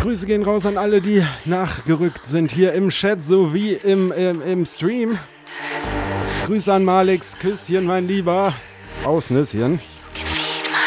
Grüße gehen raus an alle, die nachgerückt sind hier im Chat sowie im Stream. Grüße an Malix, Küsschen, mein Lieber. Aus Nüsschen.